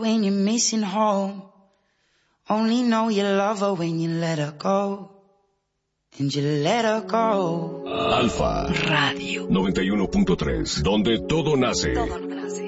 when you're missing home. Only know you love her when you let her go. And you let her go. Alfa Radio 91.3, donde todo nace.